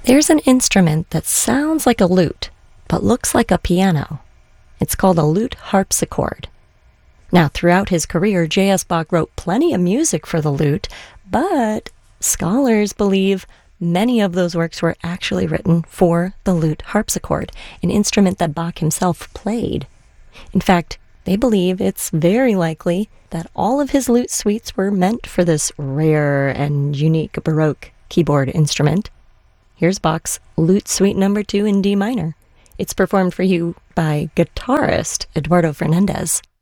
There's an instrument that sounds like a lute, but looks like a piano. It's called a lute harpsichord. Now, throughout his career, J.S. Bach wrote plenty of music for the lute, but scholars believe many of those works were actually written for the lute harpsichord, an instrument that Bach himself played. In fact, they believe it's very likely that all of his lute suites were meant for this rare and unique Baroque keyboard instrument. Here's Bach's Lute Suite No. 2 in D minor. It's performed for you by guitarist Eduardo Fernandez.